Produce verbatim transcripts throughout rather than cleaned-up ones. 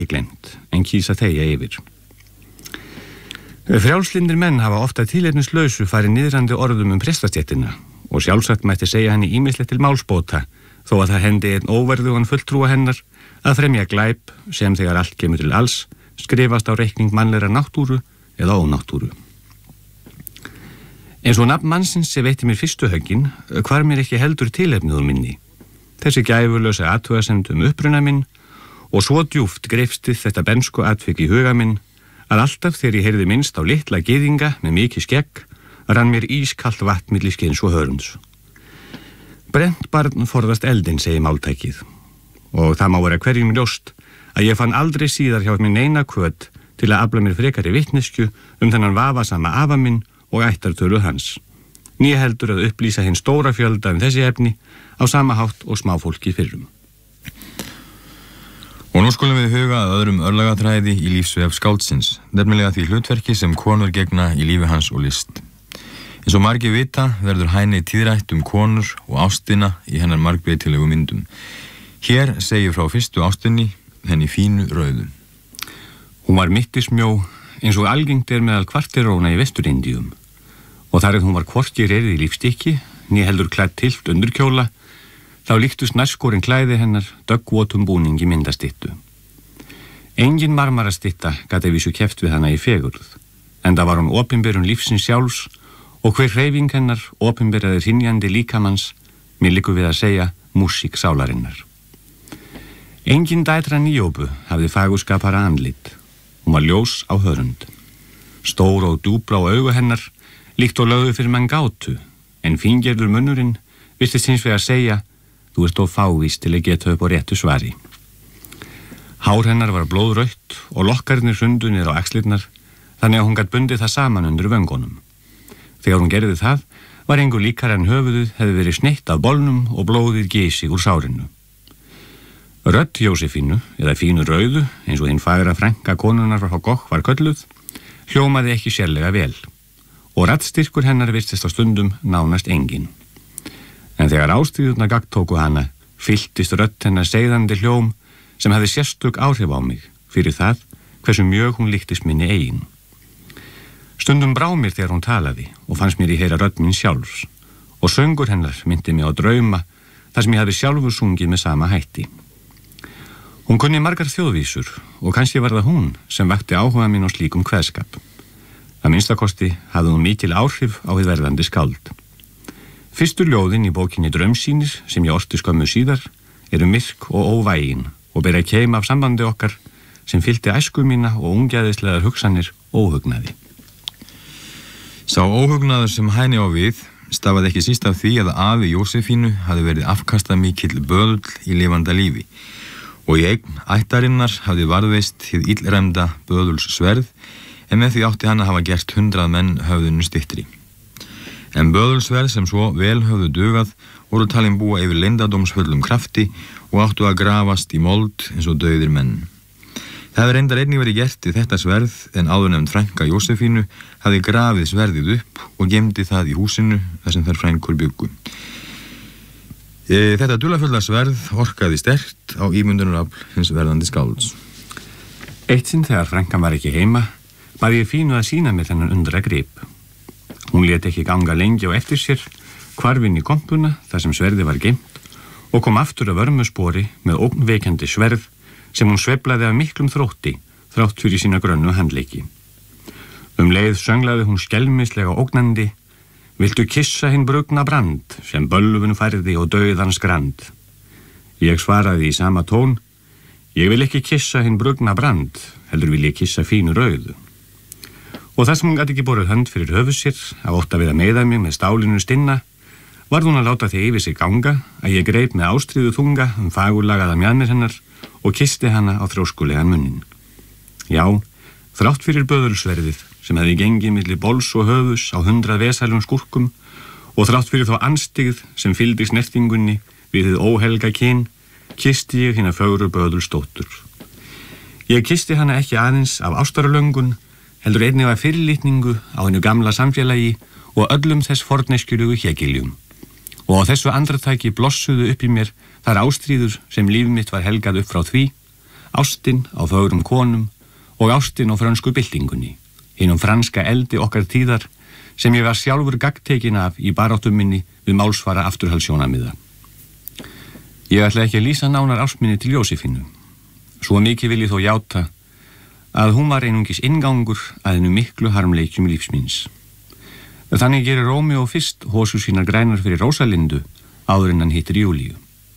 glemt, en kýsa þegja yfir. Frjálslyndir menn hafa ofta tilefnislausu farið niðrandi orðum um prestastéttina og sjálfsagt mætti segja henni ýmislegt til málsbóta þó að það hendi einn óverðugan fulltrúa hennar að fremja glæp sem þegar allt kemur til alls skrifast á reikning mannleira náttúru eða ónáttúru. Eins og nafn mannsins sem veitti mér fyrstu höggin hvar mér ekki heldur tilefnið úr minni. Þessi gæfulösa athugasemd um uppruna minn og svo djúpt greifstið þetta bensku atvik í huga minn að alltaf þegar ég heyrði minnst á litla gyðinga með mikið skegg rann mér ískalt vatn milli skinns og hörunds. Brennt barn forðast eldin, segi máltækið, og það má vera hverjum ljóst að ég fann aldrei síðar hjá mér neina kvöt til að afla mér frekari vitneskju um þennan vafasama afa minn og ættartölu hans. Né heldur að upplýsa hinn stóra fjölda um þessi efni á sama hátt og smáfólki fyrrum. Og nú skulum við huga að öðrum örlagaþræði í lífsvef skáldsins, nefnilega því hlutverki sem konur gegna í lífi hans og list. Eins og margir vita verður Hæni tíðrætt um konur og ástina í hennar margbreytilegu myndum. Hér segir frá fyrstu ástinni, henni fínu rauðu. Hún var mittismjó eins og algengt er meðal kvarteróna í Vesturindíum og þar ef hún var hvorki reyrið í lífstykki, né heldur klædd tilt undur kjóla, þá líktust nærskorin klæði hennar döggvotum búningi myndastyttu. Engin marmarastytta gat ef vísu keppt við hana í fegurð, enda var hún opinberun lífsins sjálfs og hver hreyfing hennar opinberaði hrynjandi líkamanns, mér liggur við að segja músík sálarinnar. Engin dætra Níóbu hafði fagurskapara andlit. Hún var ljós á hörund. Stór og djúpblá augu hennar líkt og lögðu fyrir mann gátu, en fíngerður munnurinn virtist hins vegar segja: þú ert of fávís til að geta upp á réttu svari. Hár hennar var blóðrautt og lokkarnir hrundu niður á axlirnar, þannig að hún gat bundið það saman undir vöngunum. Þegar hún gerði það, var engu líkara en höfuðið hefði verið sneitt af bolnum og blóðið geysi úr sárinu. Rödd Jósefínu, eða fínu rauðu, eins og hinn fagra frænka konunnar frá Gogh var kölluð, hljómaði ekki sérlega vel, og raddstyrkur hennar virtist á stundum nánast engin. En þegar ástríðurnar gagntóku hana, fylltist rödd hennar seiðandi hljóm sem hafði sérstök áhrif á mig fyrir það hversu mjög hún líktist minni eigin. Stundum brá mér þegar hún talaði og fannst mér í heyra rödd mín sjálfs, og söngur hennar myndi mig á drauma þar sem ég hafði sjálfur sungið með sama hætti. Hún kunni margar þjóðvísur og kannski var það hún sem vakti áhuga minn á slíkum kveðskap. Að minnstakosti hafði hún mikil áhrif á hið verðandi skáld. Fyrstu ljóðin í bókinni Draumsýnir sem ég orti skömmu síðar eru myrk og óvægin og bera keim af sambandi okkar sem fyllti æsku mína og ungæðislegar hugsanir óhugnaði. Sá óhugnaður sem Hæni á við stafaði ekki síst af því að afi Jósefínu hafði verið afkastað mikill böðull í lifanda lífi og í eign ættarinnar hafði varðveist hið illræmda böðuls sverð, en með því átti hann að hafa gert hundrað menn höfðinu styttri. En böðulsverð sem svo vel höfðu dugað voru talin búa yfir leyndardómsfullum krafti og áttu að grafast í mold eins og dauðir menn. Það hefði reyndar einnig verið gert í þetta sverð en áðurnefnd frænka Jósefínu hafði grafið sverðið upp og gemdi það í húsinu þar sem þær frænkur byggu. Þetta dularfulla sverð orkaði sterkt á ímyndunarafl hins verðandi skálds. Eitt sinn þegar frænkan var ekki heima, bað ég Fínu að sýna mér þennan undra grip. Hún lét ekki ganga lengi á eftir sér, hvarf inn í kompuna þar sem sverði var geymt og kom aftur af vörmuspori með ógnveikjandi sverð sem hún sveiflaði af miklum þrótti þrátt fyrir sína grönnu handleiki. Um leið sönglaði hún skelmislega ógnandi: viltu kissa hinn brugna brand sem bölvun færði og dauðans grand? Ég svaraði í sama tón: ég vil ekki kissa hinn brugna brand, heldur vil ég kissa Fínu rauðu. Og þar sem hún gat ekki borið hönd fyrir höfuð sér að ótta við að meiða mig með stálinu stinna, varð hún að láta því yfir sig ganga að ég greip með ástríðu þunga um fagurlagaða mjanir hennar og kisti hana á þrjóskulegan munnin. Já, þrátt fyrir böðulsverðið sem hefði gengið milli bols og höfus á hundrað vesælum skúrkum og þrátt fyrir þá anstigð sem fylgdi snertingunni við hið óhelga kyn, kisti ég hina fögru böðulsdóttur. Ég kisti hana ekki aðeins af ástaralöngun, heldur einnig af fyrirlitningu á hennu gamla samfélagi og öllum þess forneskjulugu hégiljum. Og á þessu andratæki blossuðu upp í mér þar ástríður sem líf mitt var helgað upp frá því ástin á fögrum konum og ástin á frönsku byltingunni, hinum franska eldi okkar tíðar sem ég var sjálfur gagntekin af í baráttum minni við málsvara afturhaldsjónamiða. Ég ætla ekki að lýsa nánar ástminni til Jósefínu. Svo mikið vil ég þó játa að hún var einungis inngangur að hennu miklu harmleikjum lífsmíns. Þannig gerir Rómeó fyrst hósur sínar grænar fyrir Rósalindu áður en hann hittir Júlíu.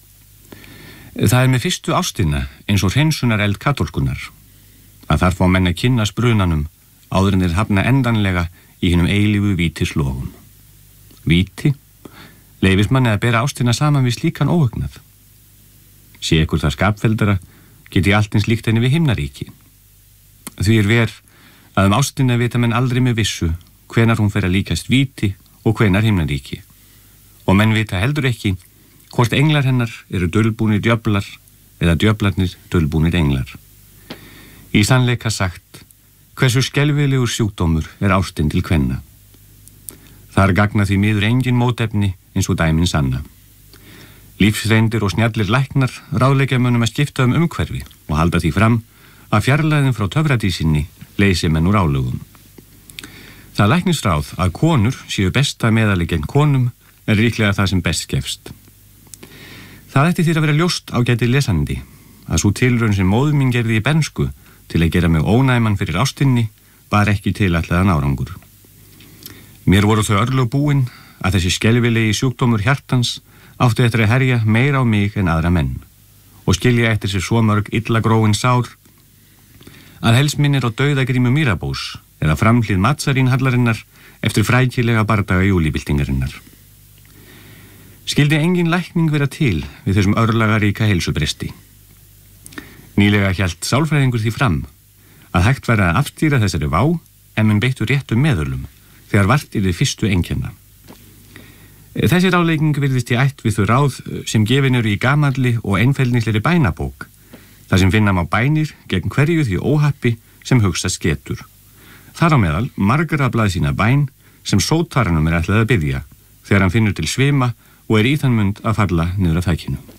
Það er með fyrstu ástina eins og hreinsunar eld katólskunnar að þar fá menn að kynna sprunanum áður en þeir hafna endanlega í hinum eilífu vítislogum. Víti leifist manni að bera ástina saman við slíkan óhugnað. Sé ykkur það skapfeldara geti allt eins líkt henni við himnaríki. Því er ver að um ástina vita menn aldrei með vissu hvenar hún fer að líkast víti og hvenar himnaríki. Og menn vita heldur ekki hvort englar hennar eru dulbúnir djöflar eða djöflarnir dulbúnir englar. Í sannleika sagt, hversu skelfilegur sjúkdómur er ástin til kvenna. Þar gagna því miður engin mótefni eins og dæmin sanna. Lífsreyndir og snjallir læknar ráðleggja mönnum að skipta um umhverfi og halda því fram að fjarlæðin frá töfradísinni leysi menn úr álögum. Það læknisráð að konur séu besta meðali gegn konum er líklega það sem best gefst. Það ætti þér að vera ljóst ágæti lesandi að svo tilraun sem móður mín gerði í bernsku til að gera mig ónæman fyrir ástinni var ekki tilætlaðan árangur. Mér voru þau örlög búin að þessi skelfilegi sjúkdómur hjartans átti eftir að herja meira á mig en aðra menn og skilja eftir sér svo mörg illa gróin sár að helst minnir á dauðagrímu Mýrabós eða framhlið Matsarín hallarinnar eftir frækilega bardaga júlíbyltingarinnar. Skildi engin lækning vera til við þessum örlagaríka heilsubresti. Nýlega hélt sálfræðingur því fram að hægt væri að afstýra þessari vá en menn beittu réttum meðölum þegar vart yrði fyrstu einkenna. Þessi ráðlegging virðist í ætt við þau ráð sem gefin eru í gamalli og einfeldnislegri bænabók, þar sem finna má bænir gegn hverju því óhappi sem hugsast getur. Þar á meðal margra blaðsína bæn sem sótaranum er ætlað að biðja þegar hann finnur til svima og er í þann mund að falla niður af þækinu.